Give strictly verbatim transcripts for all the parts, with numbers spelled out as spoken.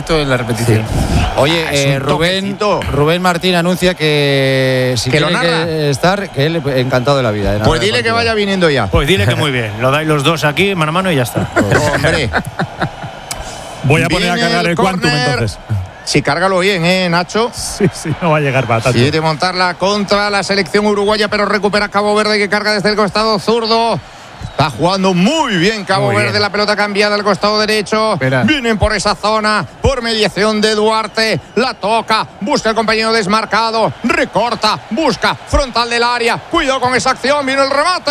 en la repetición. Sí. Oye, eh, Rubén, Rubén Martín anuncia que si que tiene que estar, que él encantado de la vida. De pues dile que vaya viniendo ya. Pues dile que muy bien. Lo dais los dos aquí, mano a mano y ya está. Hombre. Voy a poner a cargar el Quantum entonces. Sí, cárgalo bien, ¿eh, Nacho? Sí, sí, no va a llegar para tanto. Quiere montarla contra la selección uruguaya, pero recupera Cabo Verde, que carga desde el costado zurdo. Está jugando muy bien Cabo muy Verde, bien. La pelota cambiada al costado derecho. Espera. Vienen por esa zona, por mediación de Duarte. La toca, busca el compañero desmarcado, recorta, busca, frontal del área. Cuidado con esa acción, viene el remate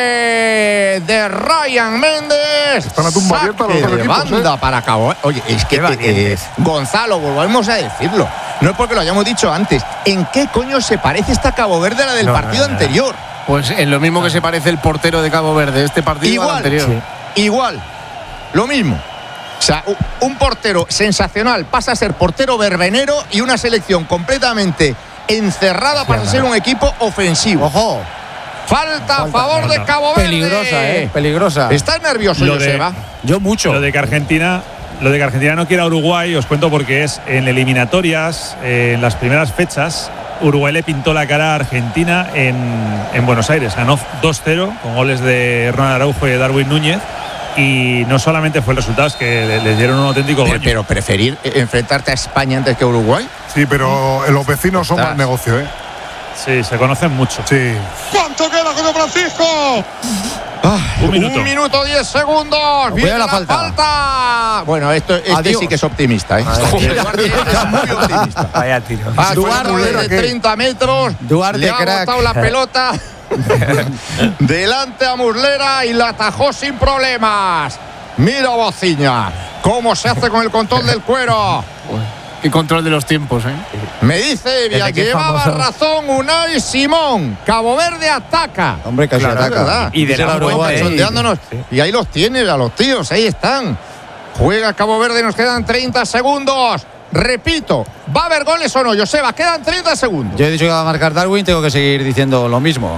de Ryan Méndez. Están a tumba abierta los dos equipos, banda ¿eh? para Cabo. Oye, es que eh, Gonzalo, volvemos a decirlo. No es porque lo hayamos dicho antes. ¿En qué coño se parece esta Cabo Verde a la del no, partido no, no, anterior? Pues en lo mismo que se parece el portero de Cabo Verde este partido igual, al anterior. Sí. Igual, lo mismo. O sea, un portero sensacional pasa a ser portero verbenero y una selección completamente encerrada pasa a ser un equipo ofensivo. ¡Ojo! Falta a favor de Cabo Verde. Peligrosa, ¿eh? Peligrosa. ¿Estás nervioso, lo Joseba? De, Yo mucho. Lo de que Argentina... Lo de que Argentina no quiera a Uruguay, os cuento porque es en eliminatorias, eh, en las primeras fechas, Uruguay le pintó la cara a Argentina en, en Buenos Aires. Ganó dos cero con goles de Ronald Araujo y de Darwin Núñez. Y no solamente fue el resultado, es que les le dieron un auténtico pero, baño. Pero preferir enfrentarte a España antes que a Uruguay. Sí, pero los vecinos son más negocio, ¿eh? Sí, se conocen mucho. Sí. ¿Cuánto queda, José Francisco? Ah, un minuto. Un minuto, diez segundos. Viene la, la falta. falta. Bueno, esto este Adiós. sí que es optimista, ¿eh? Duarte está muy optimista. Vaya tiro. Ah, Duarte de treinta metros. Duarte, le ha crack. botado la pelota delante a Muslera y la atajó sin problemas. Mira Bociña, cómo se hace con el control del cuero. Qué control de los tiempos, ¿eh? Me dice Evia, llevaba famoso. razón Unai Simón. Cabo Verde ataca. Hombre, casi claro, ataca. ¿verdad? Y de la Uruguay, sondeándonos. Sí. Y ahí los tienes, a los tíos, ahí están. Juega Cabo Verde, nos quedan treinta segundos. Repito, ¿va a haber goles o no, Joseba? Quedan treinta segundos. Yo he dicho que va a marcar Darwin, tengo que seguir diciendo lo mismo.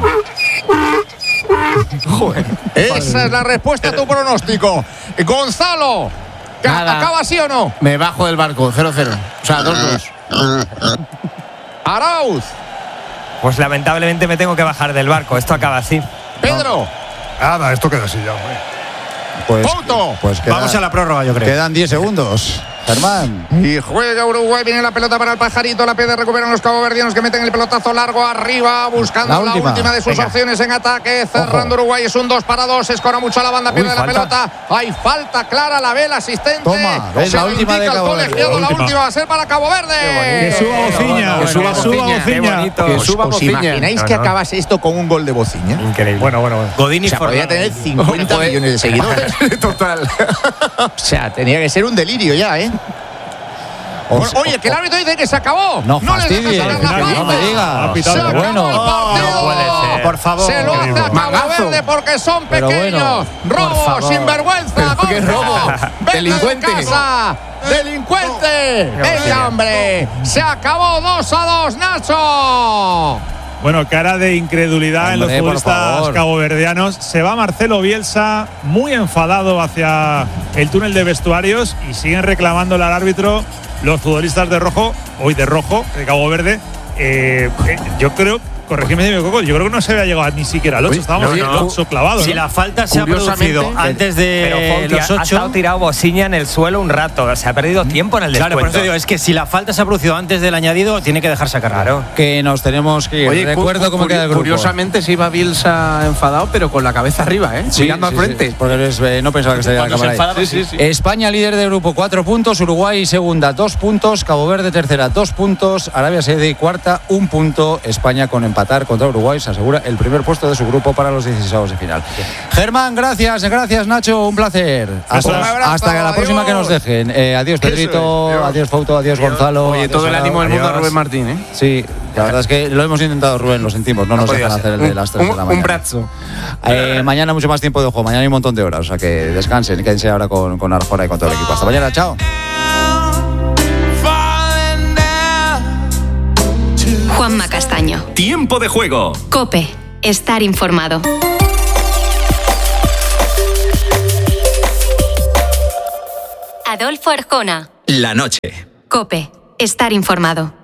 Joder. Esa es la respuesta a tu pronóstico. Gonzalo. Nada. ¿Acaba sí o no? Me bajo del barco, cero cero. O sea, dos dos. Arauz. Pues lamentablemente me tengo que bajar del barco. Esto acaba así. Pedro. No. Nada, esto queda así ya, hombre. Pues, Punto. Pues queda, vamos a la prórroga, yo creo. Quedan diez segundos. Germán. Y juega Uruguay, viene la pelota para el pajarito, la pierde, recuperan los caboverdianos que meten el pelotazo largo arriba, buscando la última, la última de sus Venga. opciones en ataque, cerrando Ojo. Uruguay, es un dos para dos, escora mucho la banda, pierde Uy, la falta. pelota, hay falta clara, la ve el asistente. Toma, ves, la última de Cabo Verde. La última. la última va a ser para Cabo Verde. Que suba Bociña, que suba Bociña. Que suba ¿Os imagináis no, no. que acabase esto con un gol de Bociña? Increíble. Bueno, bueno, bueno. Godín y o sea, podría tener cincuenta millones de seguidores. Total. O sea, tenía que ser un delirio ya, ¿eh? Bueno, oye, que el árbitro dice que se acabó. No, no fastidies, no me digas. Se acabó bueno. el partido. No puede ser. Por favor. Se lo hace a Cabo Magazo. Verde porque son pequeños. Bueno, robo, sinvergüenza. ¿Qué robo? Delincuente. Delincuente. Venga, hombre. Se acabó dos a dos, Nacho. Bueno, cara de incredulidad Hombre, en los futbolistas caboverdianos. Se va Marcelo Bielsa muy enfadado hacia el túnel de vestuarios y siguen reclamándole al árbitro los futbolistas de rojo, hoy de rojo, de Cabo Verde. Eh, eh, yo creo, corregidme si me equivoco, yo creo que no se había llegado ni siquiera al ocho. Estábamos en el ocho clavado. Si ¿no? la falta se ha producido antes de los ocho. Ha estado tirado Bociña en el suelo un rato. Se ha perdido tiempo en el descuento. Claro, por eso digo, es que si la falta se ha producido antes del añadido, tiene que dejarse cargar. Claro. Que nos tenemos que ir. Oye, recuerdo cómo queda el grupo. Curiosamente se iba Bielsa enfadado, pero con la cabeza arriba, ¿eh? Sí, mirando sí, al frente. Sí, porque eres, eh, no pensaba que estaría la cámara enfada, ahí. sí, sí, sí. España líder de grupo, cuatro puntos. Uruguay segunda, dos puntos. Cabo Verde tercera, dos puntos. Arabia Saudí cuarta, un punto. España con empatar contra Uruguay se asegura el primer puesto de su grupo para los dieciséis de final. Germán, gracias, gracias Nacho, un placer. Hasta, un abrazo, hasta la adiós. próxima que nos dejen. Eh, adiós Pedrito, adiós. adiós Fauto, adiós, adiós Gonzalo. Oye, adiós, todo el ánimo del mundo a Rubén Martín, ¿eh? Sí, la verdad es que lo hemos intentado, Rubén, lo sentimos, no, no nos dejan ser. hacer el de las tres un, de la mañana. Un brazo. Eh, mañana mucho más tiempo de juego, mañana hay un montón de horas, o sea que descansen y quédense ahora con, con Arjona y con todo el equipo. Hasta mañana, chao. Juanma Castaño. Tiempo de juego. COPE. Estar informado. Adolfo Arjona. la noche. COPE. Estar informado.